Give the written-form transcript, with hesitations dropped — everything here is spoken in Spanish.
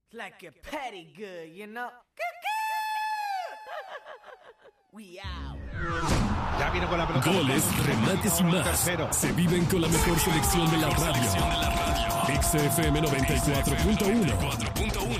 Like a petty good, you know? We out. Ya viene con la pelota. Goles, remates y más. Tercero. Se viven con la mejor selección de la radio. XFM 94.1.